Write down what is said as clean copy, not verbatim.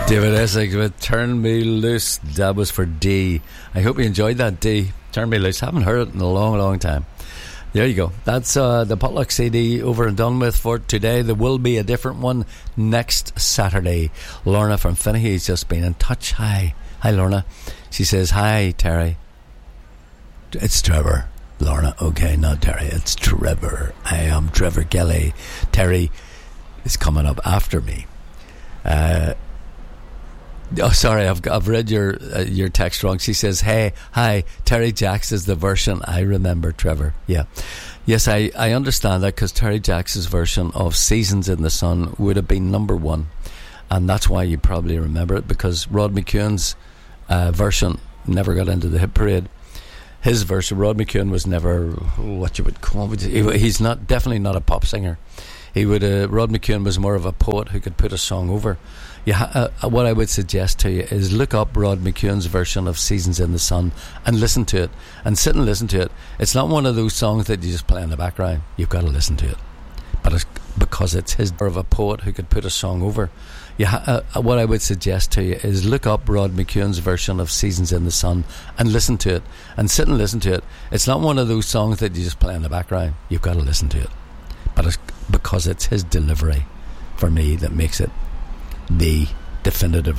David Essex with Turn Me Loose. That was for D. I hope you enjoyed that, D. Turn Me Loose. Haven't heard it in a long, long time. There you go. That's the Potluck CD over and done with for today. There will be a different one next Saturday. Lorna from Finnehy has just been in touch. Hi, Lorna. She says, hi, Terry. It's Trevor. Lorna, okay, not Terry. It's Trevor. I am Trevor Kelly. Terry is coming up after me. Oh, sorry, I've read your text wrong. She says, hi, Terry Jacks is the version I remember, Trevor. Yeah. Yes, I understand that, because Terry Jacks' version of Seasons in the Sun would have been number one. And that's why you probably remember it, because Rod McEwen's version never got into the hit parade. His version, Rod McEwen was never what you would call him. He's definitely not a pop singer. Rod McEwen was more of a poet who could put a song over. What I would suggest to you is look up Rod McEwen's version of Seasons in the Sun and listen to it, and sit and listen to it. It's not one of those songs that you just play in the background. You've got to listen to it, but it's because it's his, more of a poet who could put a song over. What I would suggest to you is look up Rod McEwen's version of Seasons in the Sun and listen to it, and sit and listen to it. It's not one of those songs that you just play in the background. You've got to listen to it, but it's because it's his delivery for me that makes it the definitive